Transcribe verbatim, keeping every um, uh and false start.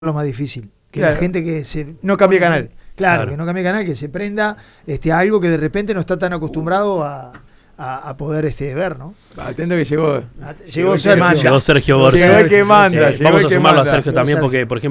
lo más difícil. Que claro. la gente que se... No cambie canal. Claro, Claro. que no cambie canal, que se prenda este, a algo que de repente no está tan acostumbrado a, a, a poder este, ver, ¿no? Atento que llegó. Llegó Sergio. Llegó Sergio Borges. Llegó el que manda. Eh, llegó vamos el a que sumarlo manda. a Sergio también Sergio. porque, por ejemplo,